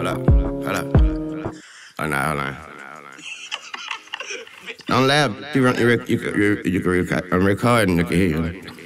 Hold up. Hold up. Hold on. Don't laugh. I'm recording. You can hear you.